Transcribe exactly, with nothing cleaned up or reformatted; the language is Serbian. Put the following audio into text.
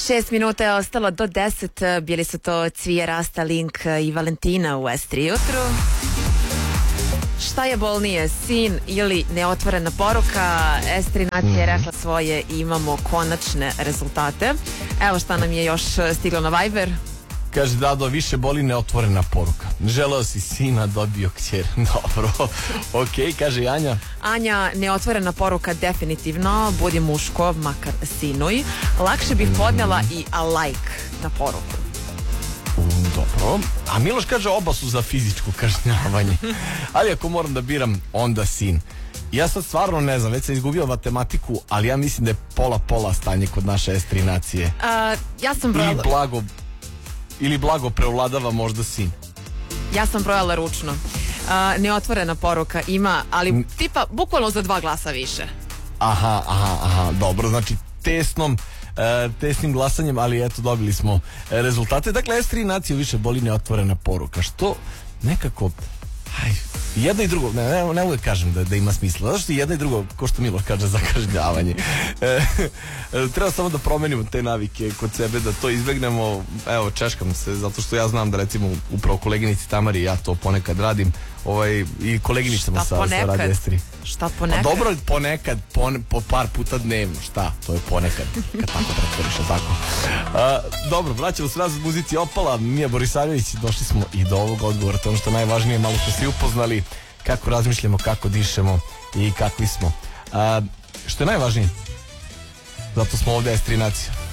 Šest minuta je ostalo do deset. Bili su to Cvije, Rasta, Link i Valentina u S tri jutru. Šta je bolnije, sin ili neotvorena poruka? S tri nacija je rekla svoje i imamo konačne rezultate. Evo šta nam je još stiglo na Viber. Kaže, Dado, više boli neotvorena poruka. Želeo si sina, dobio kćer. Dobro, ok, kaže Anja. Anja, neotvorena poruka definitivno, budi muško, makar sinuj. Lakše bih podnjela i a like na poruku. Mm, dobro. A Miloš kaže, oba su za fizičko kažnjavanje. Ali ako moram da biram, onda sin. Ja sad stvarno ne znam, već sam izgubio matematiku, ali ja mislim da je pola-pola stanje kod naše S tri nacije. A, ja sam brojala... Ili blago, ili blago prevladava možda sin. Ja sam brojala ručno. A, neotvorena poruka ima, ali tipa bukvalno za dva glasa više. Aha, aha, aha, dobro, znači tesnom e, tesnim glasanjem, ali eto dobili smo e, rezultate. Dakle, S tri nacije više boli neotvorena poruka, što nekako aj, jedno i drugo, ne, ne, ne uvijek kažem da, da ima smisla, zato što jedno i drugo, ko što Miloš kaže, za kažnjavanje. E, e, treba samo da promenimo te navike kod sebe, da to izbegnemo. Evo, češkam se, zato što ja znam da recimo upravo koleginici Tamari ja to ponekad radim, ovaj, i koleginicama sa, sa Radio S tri. Šta ponekad? A dobro, ponekad, pon, po par puta dnevno, šta? To je ponekad, kad tako pretvoriš, tako. A, dobro, vraćamo se nazad muzici Opala, Mija Borisavljević, došli smo i do ovog odgovora, to ono što je najvažnije, malo smo svi upoznali kako razmišljamo, kako dišemo i kakvi smo. A, što je najvažnije, zato smo ovdje S tri nacija.